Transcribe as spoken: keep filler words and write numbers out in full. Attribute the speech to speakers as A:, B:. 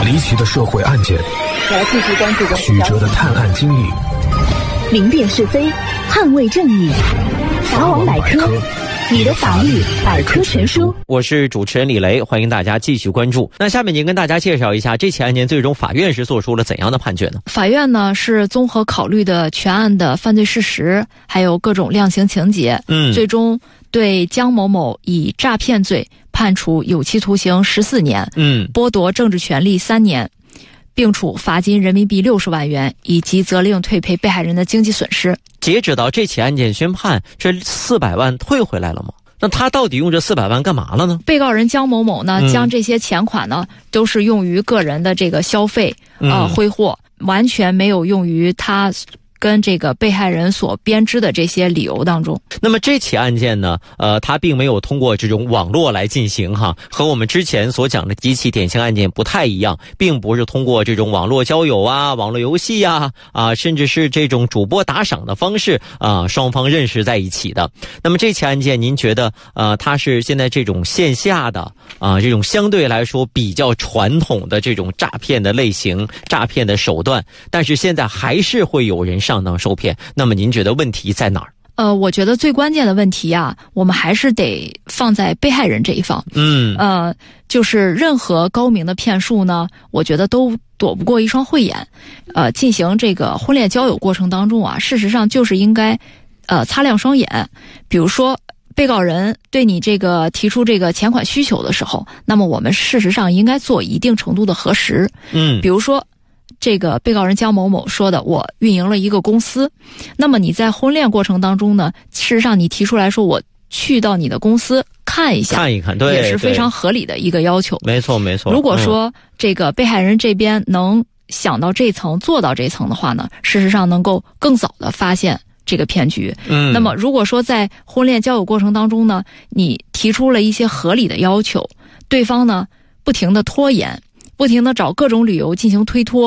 A: 离奇的社会案件，
B: 来继续关注
A: 曲折的探案经历，
B: 明辨是非，捍卫正义。法网百科，你的法律百科全书。
C: 我是主持人李雷，欢迎大家继续关注。那下面您跟大家介绍一下这起案件最终法院是做出了怎样的判决呢？
D: 法院呢是综合考虑的全案的犯罪事实，还有各种量刑情节，嗯，最终对江某某以诈骗罪判处有期徒刑十四年，嗯，剥夺政治权利三年，并处罚金人民币六十万元，以及责令退赔被害人的经济损失。
C: 截止到这起案件宣判，这四百万退回来了吗？那他到底用这四百万干嘛了呢？
D: 被告人江某某呢，嗯、将这些钱款呢，都是用于个人的这个消费，呃，挥霍，完全没有用于他跟这个被害人所编织的这些理由当中。
C: 那么这起案件呢，呃，它并没有通过这种网络来进行哈，和我们之前所讲的几起典型案件不太一样，并不是通过这种网络交友啊、网络游戏啊啊，甚至是这种主播打赏的方式啊，双方认识在一起的。那么这起案件，您觉得呃，它是现在这种线下的啊，这种相对来说比较传统的这种诈骗的类型、诈骗的手段，但是现在还是会有人上当受骗，那么您觉得问题在哪儿？
D: 呃，我觉得最关键的问题啊，我们还是得放在被害人这一方。嗯，呃，就是任何高明的骗术呢，我觉得都躲不过一双慧眼。呃，进行这个婚恋交友过程当中啊，事实上就是应该，呃，擦亮双眼。比如说，被告人对你这个提出这个钱款需求的时候，那么我们事实上应该做一定程度的核实。嗯，比如说，这个被告人江某某说的，我运营了一个公司，那么你在婚恋过程当中呢，事实上你提出来说我去到你的公司看一下，
C: 看一看，对，
D: 也是非常合理的一个要求。
C: 没错没错。
D: 如果说这个被害人这边能想到这层做到这层的话呢，事实上能够更早的发现这个骗局。嗯，那么如果说在婚恋交友过程当中呢，你提出了一些合理的要求，对方呢不停的拖延，不停的找各种理由进行推脱，